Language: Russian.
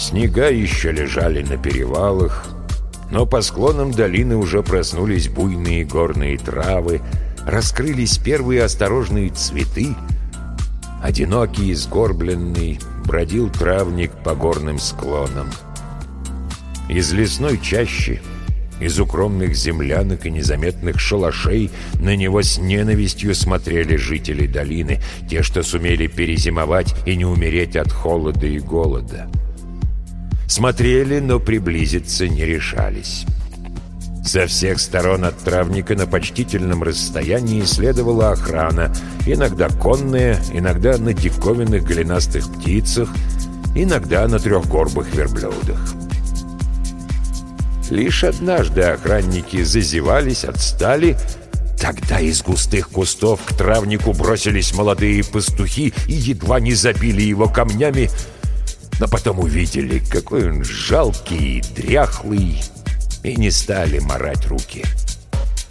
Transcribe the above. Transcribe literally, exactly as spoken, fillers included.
Снега еще лежали на перевалах, но по склонам долины уже проснулись буйные горные травы, раскрылись первые осторожные цветы. Одинокий и сгорбленный бродил травник по горным склонам. Из лесной чащи, из укромных землянок и незаметных шалашей на него с ненавистью смотрели жители долины, те, что сумели перезимовать и не умереть от холода и голода. Смотрели, но приблизиться не решались. Со всех сторон от травника на почтительном расстоянии следовала охрана, иногда конная, иногда на диковинных голенастых птицах, иногда на трехгорбых верблюдах. Лишь однажды охранники зазевались, отстали. Тогда из густых кустов к травнику бросились молодые пастухи и едва не забили его камнями, но потом увидели, какой он жалкий и дряхлый, и не стали марать руки.